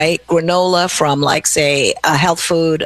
Granola from, like, say, a health food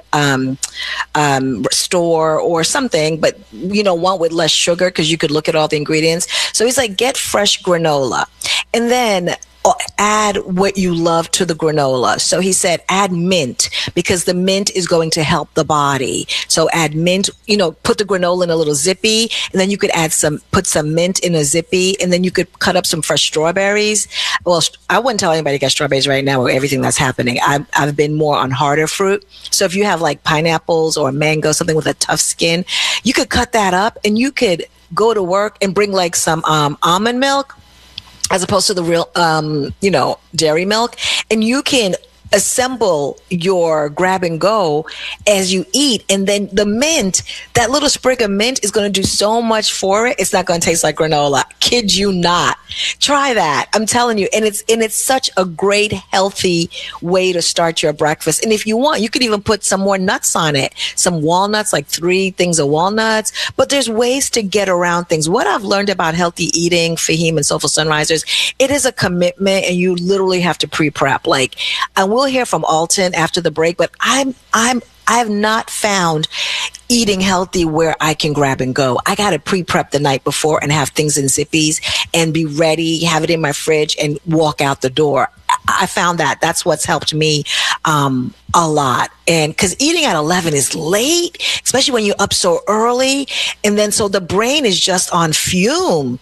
store or something, but one with less sugar, because you could look at all the ingredients. So he's like, get fresh granola, and then add what you love to the granola. So he said, add mint, because the mint is going to help the body. So add mint, put the granola in a little zippy, and then you could put some mint in a zippy, and then you could cut up some fresh strawberries. Well, I wouldn't tell anybody to get strawberries right now with everything that's happening. I've been more on harder fruit. So if you have like pineapples or mango, something with a tough skin, you could cut that up, and you could go to work and bring like some almond milk, as opposed to the real, dairy milk. And you can assemble your grab and go as you eat. And then the mint, that little sprig of mint is going to do so much for it. It's not going to taste like granola. Kid you not. Try that. I'm telling you. And it's such a great, healthy way to start your breakfast. And if you want, you could even put some more nuts on it. Some walnuts, like 3 things of walnuts. But there's ways to get around things. What I've learned about healthy eating, Fahim and Soulful Sunrisers, it is a commitment, and you literally have to pre-prep. Like, I will hear from Alton after the break, but I have not found eating healthy where I can grab and go. I got to pre-prep the night before and have things in zippies and be ready, have it in my fridge, and walk out the door. I found that's what's helped me a lot. And because eating at 11 is late, especially when you're up so early. And then so the brain is just on fumes.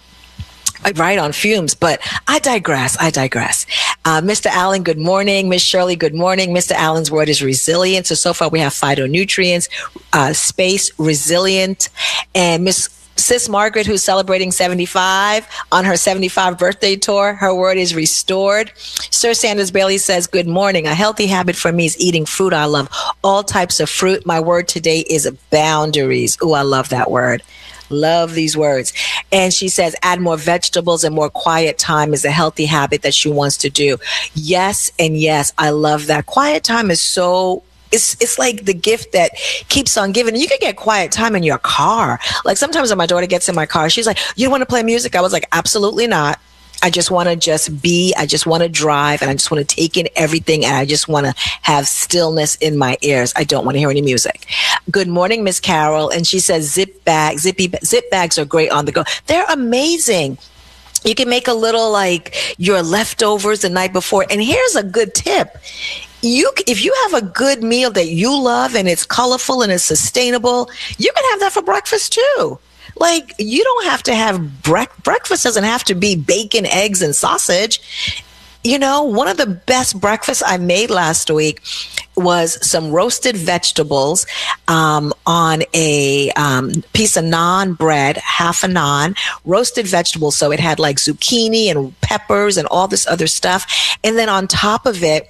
But I digress. Mr. Allen, good morning. Miss Shirley, good morning. Mr. Allen's word is resilient. So far we have phytonutrients, space, resilient, and Miss Sis Margaret, who's celebrating 75 on her 75 birthday tour, her word is restored. Sir Sanders Bailey says, good morning. A healthy habit for me is eating fruit. I love all types of fruit. My word today is boundaries. Ooh, I love that word. Love these words. And she says, add more vegetables and more quiet time is a healthy habit that she wants to do. Yes, and yes, I love that. Quiet time is it's like the gift that keeps on giving. You can get quiet time in your car. Like sometimes when my daughter gets in my car, she's like, you want to play music? I was like, absolutely not. I just want to be, I just want to drive, and I just want to take in everything, and I just want to have stillness in my ears. I don't want to hear any music. Good morning, Miss Carol. And she says zip bags are great on the go. They're amazing. You can make a little like your leftovers the night before. And here's a good tip. If you have a good meal that you love and it's colorful and it's sustainable, you can have that for breakfast too. Like, you don't have to have breakfast doesn't have to be bacon, eggs, and sausage. One of the best breakfasts I made last week was some roasted vegetables on a piece of naan bread, half a naan, roasted vegetables. So it had like zucchini and peppers and all this other stuff. And then on top of it,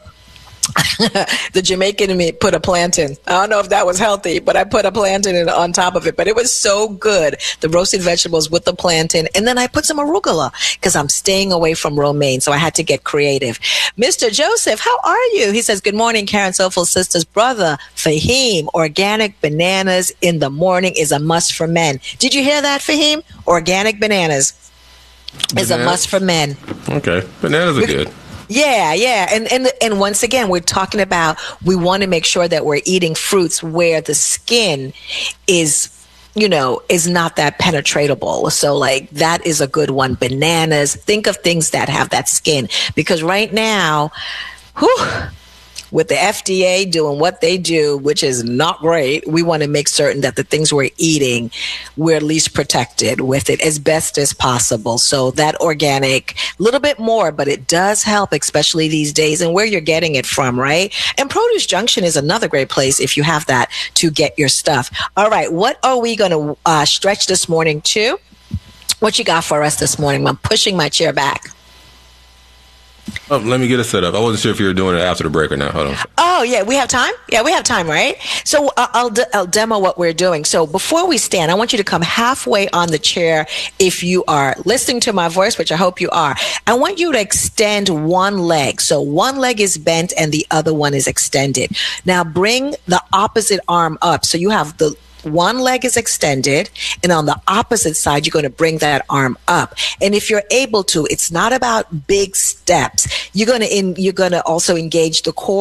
the Jamaican in me put a plantain. I don't know if that was healthy, but I put a plantain on top of it. But it was so good. The roasted vegetables with the plantain. And then I put some arugula because I'm staying away from romaine. So I had to get creative. Mr. Joseph, how are you? He says, good morning, Karen Soulful Sisters. Brother Fahim, organic bananas in the morning is a must for men. Did you hear that, Fahim? Organic bananas is a must for men. Okay. Bananas are good. Yeah. And once again, we're talking about, we want to make sure that we're eating fruits where the skin is not that penetratable. So like that is a good one. Bananas, think of things that have that skin, because right now, with the FDA doing what they do, which is not great, we want to make certain that the things we're eating, we're at least protected with it as best as possible. So that organic, a little bit more, but it does help, especially these days, and where you're getting it from, right? And Produce Junction is another great place if you have that to get your stuff. All right, what are we going to stretch this morning to? What you got for us this morning? I'm pushing my chair back. Oh, let me get it set up. I wasn't sure if you were doing it after the break or not. Hold on. Oh, yeah. We have time? Yeah, we have time, right? So I'll demo what we're doing. So before we stand, I want you to come halfway on the chair if you are listening to my voice, which I hope you are. I want you to extend one leg. So one leg is bent and the other one is extended. Now bring the opposite arm up. So you have the one leg is extended, and on the opposite side, you're going to bring that arm up. And if you're able to, it's not about big steps. You're going to also engage the core